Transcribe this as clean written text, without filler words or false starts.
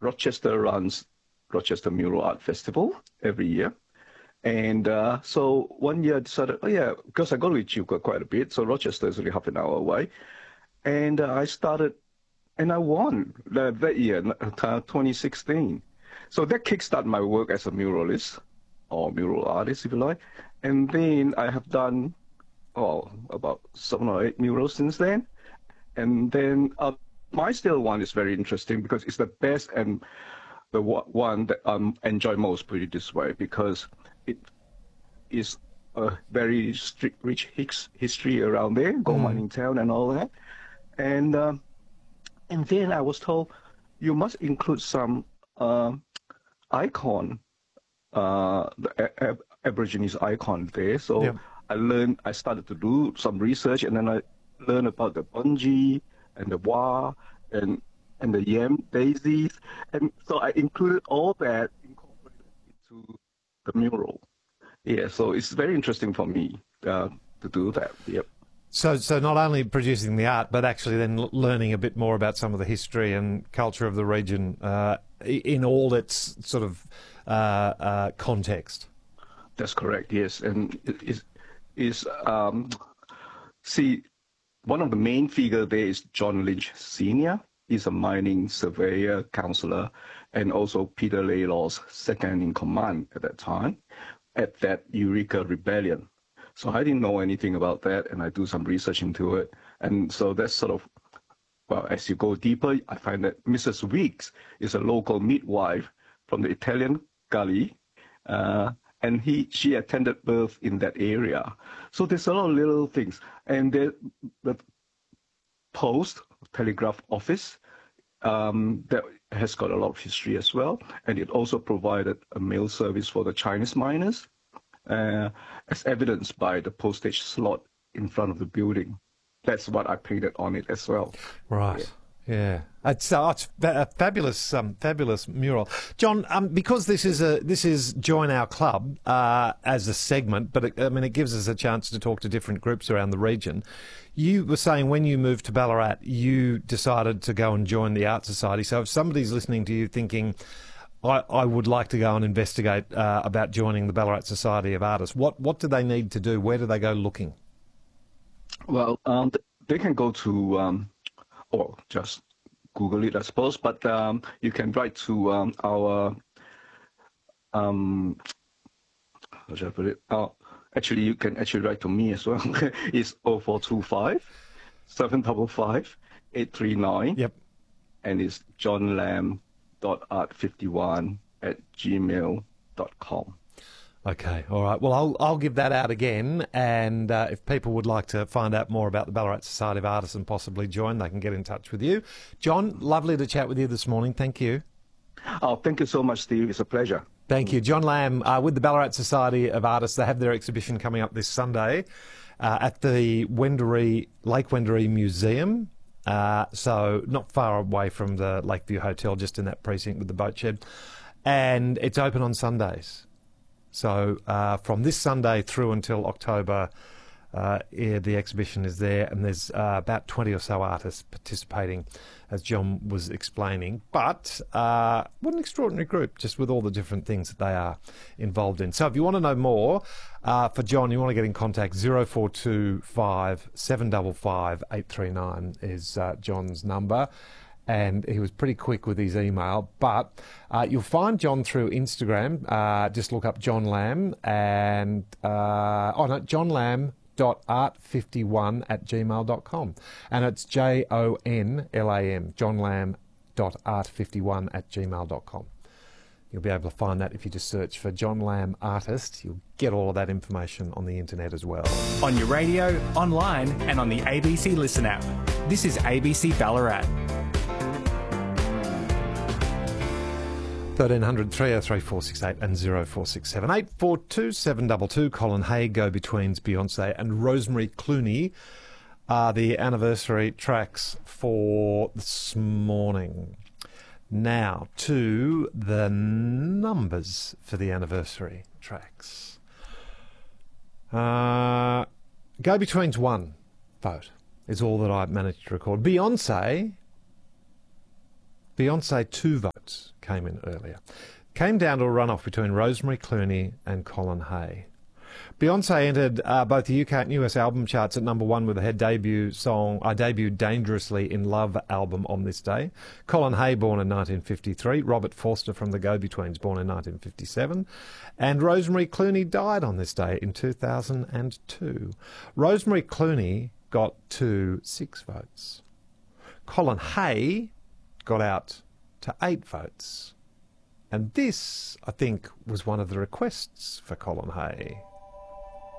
Rochester runs Rochester Mural Art Festival every year. And so one year I decided, oh yeah, because I go to Echuca quite a bit, so Rochester is only half an hour away. And I started, and I won that year, 2016. So that kickstarted my work as a muralist, or mural artist, if you like. And then I have done, about 7 or 8 murals since then. And then my still one is very interesting because it's the best and the one that I enjoy most, put it this way, because it is a very rich history around there, gold mining town and all that. And then I was told you must include some icon, the Aborigines icon there. So Yeah. I started to do some research, and then I learned about the bungee and the wah and the yam daisies. And so I included all that incorporated into the mural. Yeah, so it's very interesting for me to do that. Yep. So not only producing the art, but actually then learning a bit more about some of the history and culture of the region in all its sort of context. That's correct, yes. And see, one of the main figures there is John Lynch Sr. He's a mining surveyor, counselor, and also Peter Laylaw's second in command at that time, at that Eureka Rebellion. So I didn't know anything about that, and I do some research into it. And so that's sort of, well, as you go deeper, I find that Mrs. Weeks is a local midwife from the Italian Gully, and she attended birth in that area. So there's a lot of little things. And the post, telegraph office, that has got a lot of history as well. And it also provided a mail service for the Chinese miners, as evidenced by the postage slot in front of the building. That's what I painted on it as well. Right. Yeah. It's a fabulous mural, John. Because this is Join Our Club as a segment, but it gives us a chance to talk to different groups around the region. You were saying when you moved to Ballarat, you decided to go and join the Art Society. So if somebody's listening to you thinking, I would like to go and investigate about joining the Ballarat Society of Artists, what do they need to do? Where do they go looking? Well, they can go to, or just Google it, I suppose, but you can write to our, how should I put it? Actually, you can write to me as well. It's 0425 755 839. Yep. And it's johnlam.art51@gmail.com. Okay, all right. Well, I'll give that out again, and if people would like to find out more about the Ballarat Society of Artists and possibly join, they can get in touch with you. John, lovely to chat with you this morning. Thank you. Oh, thank you so much, Steve. It's a pleasure. Thank you. John Lamb with the Ballarat Society of Artists. They have their exhibition coming up this Sunday at the Lake Wendouree Museum. So not far away from the Lakeview Hotel, just in that precinct with the boat shed. And it's open on Sundays. So from this Sunday through until October, the exhibition is there, and there's about 20 or so artists participating, as John was explaining. But what an extraordinary group, just with all the different things that they are involved in. So if you want to know more, for John, you want to get in contact, 0425 755 839 is John's number. And he was pretty quick with his email. But you'll find John through Instagram. Just look up John Lamb and johnlam.art51@gmail.com. And it's JONLAM, johnlam.art51@gmail.com. You'll be able to find that if you just search for John Lamb Artist. You'll get all of that information on the internet as well. On your radio, online, and on the ABC Listen app. This is ABC Ballarat. 1300 303 468 and 0467 842 722. Colin Hay, Go-Betweens, Beyonce and Rosemary Clooney are the anniversary tracks for this morning. Now to the numbers for the anniversary tracks. Go-Betweens 1 vote is all that I've managed to record. Beyonce 2 votes. vote came in earlier. Came down to a runoff between Rosemary Clooney and Colin Hay. Beyonce entered both the UK and US album charts at number one with her debut song, I Debuted Dangerously in Love album on this day. Colin Hay, born in 1953. Robert Forster from the Go-Betweens, born in 1957. And Rosemary Clooney died on this day in 2002. Rosemary Clooney got to 6 votes. Colin Hay got out to 8 votes. And this, I think, was one of the requests for Colin Hay.